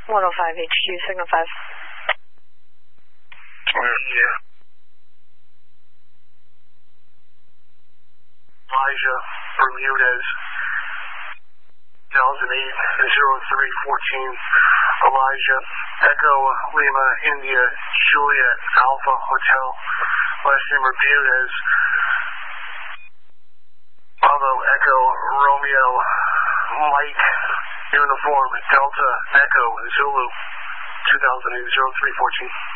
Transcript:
105HQ, signal 5. Yeah. Elijah, Bermudez, 2008-0314. Elijah, Echo Lima, India, Juliet, Alpha Hotel, last name Bermudez. Bravo, Echo, Romeo, Mike, uniform, Delta, Echo, Zulu, 2008-0314.